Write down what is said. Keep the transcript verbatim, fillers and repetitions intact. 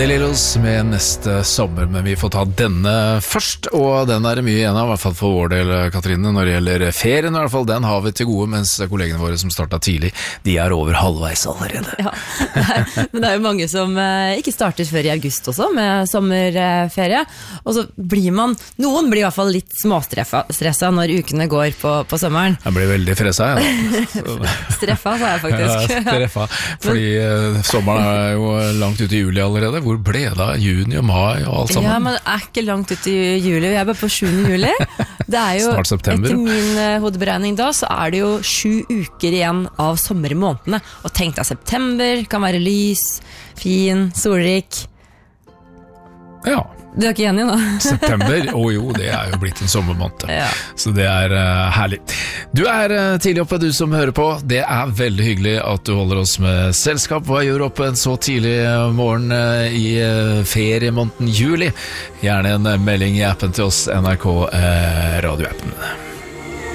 Lillos med neste sommer, men vi får ta denne først, og den er det mye igjen av, i hvert fall for vår del, Katrine, når det gjelder ferien, i hvert fall den har vi til gode, mens kollegene våre som startet tidlig, de er over halvveis allerede. Ja, men det er jo mange som ikke starter før i august også, med sommerferie, og så blir man, noen blir i hvert fall litt småstresset når ukene går på, på sommeren. Jeg blir veldig fresa, ja. Streffa, sa jeg faktisk. Ja, streffa, fordi men, sommeren er jo langt ut i juli allerede. Hvor ble det av juni og mai og alt sammen? Ja, men det er ikke langt ut i juli. Vi er bare på sjuende juli. Det er jo, snart september. Etter min uh, hodeberegning da, så er det jo sju uker igjen av sommermånedene. Og tenk deg, september kan være lys, fin, solrik. Ja. Du er ikke enig da? September, å jo, det er jo blitt en sommermåned. Ja. Så det er uh, herlig. Du er uh, tidlig oppe, du som hører på. Det er veldig hyggelig at du holder oss med selskap. Hva gjør oppe en så tidlig morgen uh, i uh, feriemåneden juli? Gjerne en melding i appen til oss, N R K uh, radioappen.